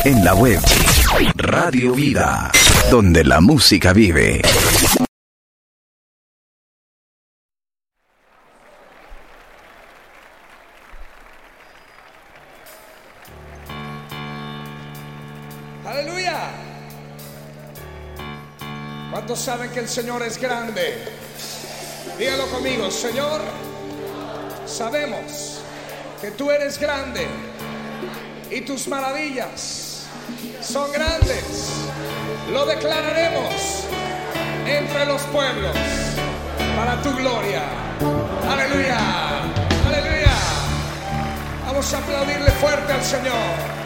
En la web, Radio Vida, donde la música vive. Aleluya. ¿Cuántos saben que el Señor es grande? Dígalo conmigo: Señor, sabemos que tú eres grande y tus maravillas son grandes. Lo declararemos entre los pueblos para tu gloria. Aleluya, aleluya. Vamos a aplaudirle fuerte al Señor.